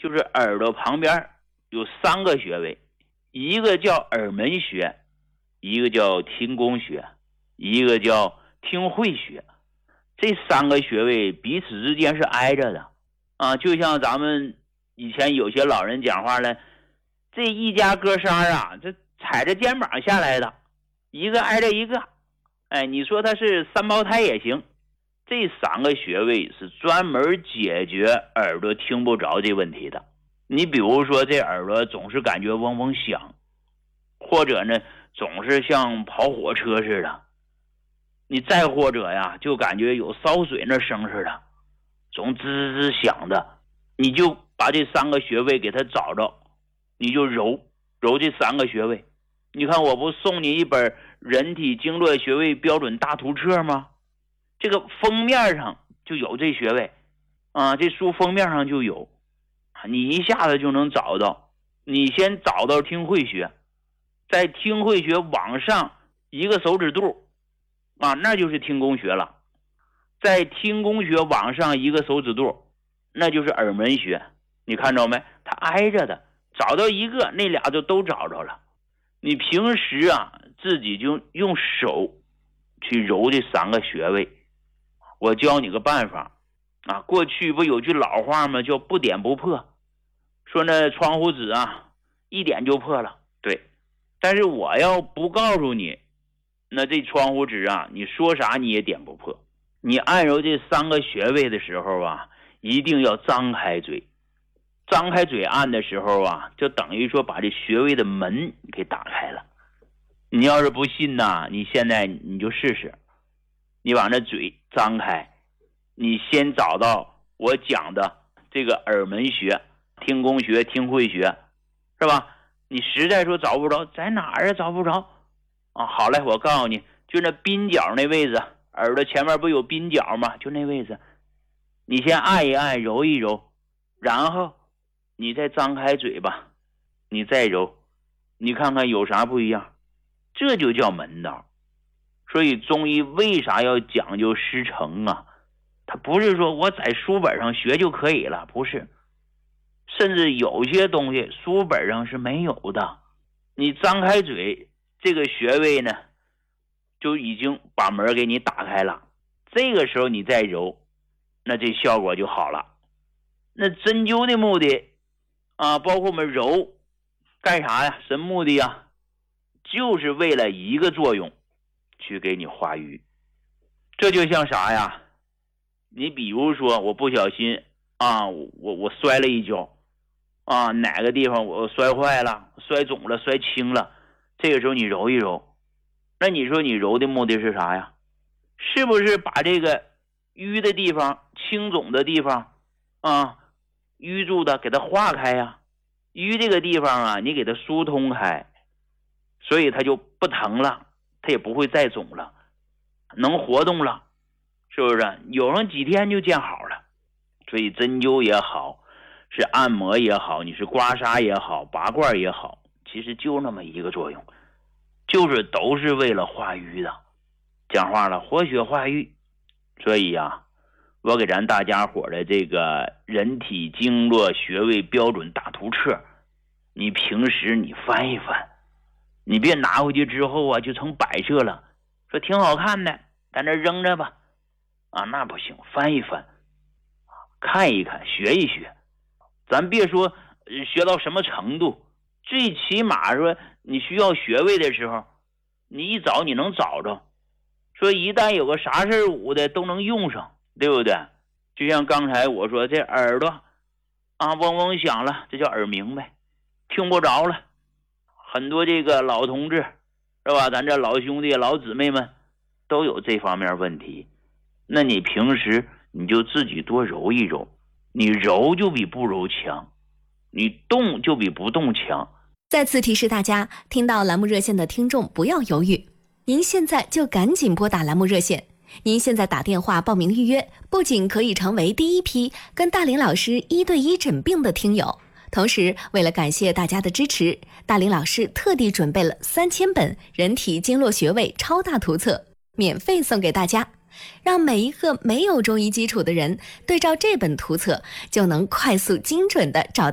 就是耳朵旁边有3个穴位，一个叫耳门穴，一个叫听宫穴，一个叫听会穴。这3个穴位彼此之间是挨着的啊，就像咱们以前有些老人讲话了，这一家哥仨啊，这踩着肩膀下来的，一个挨着一个。哎，你说他是3胞胎也行。这3个穴位是专门解决耳朵听不着这问题的。你比如说这耳朵总是感觉嗡嗡响，或者呢总是像跑火车似的，你再或者呀就感觉有烧水那声似的，总吱吱响的，你就把这3个穴位给它找着，你就揉这3个穴位。你看我不送你一本人体经络穴位标准大图册吗？这个封面上就有这穴位啊，这书封面上就有，你一下子就能找到。你先找到听会穴，在听会穴往上1个手指肚啊，那就是听宫穴了。在听宫穴往上1个手指肚，那就是耳门穴。你看着没？它挨着的，找到一个，那俩就都找着了。你平时啊自己就用手去揉这3个穴位。我教你个办法啊，过去不有句老话吗？叫不点不破，说那窗户纸啊一点就破了。对，但是我要不告诉你，那这窗户纸啊你说啥你也点不破。你按揉这3个穴位的时候啊，一定要张开嘴。张开嘴按的时候啊，就等于说把这穴位的门给打开了。你要是不信呐，你现在你就试试。你把那嘴张开，你先找到我讲的这个耳门穴、听宫穴、听会穴，是吧？你实在说找不着，在哪儿啊？找不着啊？好嘞，我告诉你，就那鬓角那位置，耳朵前面不有鬓角吗？就那位置，你先按一按，揉一揉，然后你再张开嘴巴，你再揉，你看看有啥不一样？这就叫门道。所以中医为啥要讲究师承啊？它不是说我在书本上学就可以了，不是。甚至有些东西书本上是没有的。你张开嘴，这个穴位呢就已经把门给你打开了。这个时候你再揉，那这效果就好了。那针灸的目的啊，包括我们揉干啥呀？什么目的呀？就是为了一个作用，去给你化瘀。这就像啥呀？你比如说我不小心啊，我摔了一跤啊，哪个地方我摔坏了、摔肿了、摔青了，这个时候你揉一揉，那你说你揉的目的是啥呀？是不是把这个瘀的地方、青肿的地方啊，淤住的给它化开呀？瘀这个地方啊，你给它疏通开，所以它就不疼了，它也不会再肿了，能活动了，是不是？有人几天就见好了。所以针灸也好，是按摩也好，你是刮痧也好，拔罐也好，其实就那么一个作用，就是都是为了化瘀的。讲话了，活血化瘀。所以啊，我给咱大家伙的这个人体经络穴位标准大图册，你平时你翻一翻，你别拿回去之后啊就成摆设了，说挺好看的，在那扔着吧啊，那不行，翻一翻，看一看，学一学。咱别说学到什么程度，最起码说你需要穴位的时候，你一找你能找着，说一旦有个啥事捂的都能用上，对不对？就像刚才我说这耳朵啊嗡嗡响了，这叫耳鸣呗，听不着了。很多这个老同志是吧，咱这老兄弟老姊妹们都有这方面问题。那你平时你就自己多揉一揉，你揉就比不揉强，你动就比不动强。 再次提示大家，听到栏目热线的听众不要犹豫，您现在就赶紧拨打栏目热线。您现在打电话报名预约，不仅可以成为第一批跟大林老师1对1诊病的听友，同时为了感谢大家的支持，大林老师特地准备了3000本人体经络穴位超大图册，免费送给大家，让每一个没有中医基础的人对照这本图册，就能快速精准地找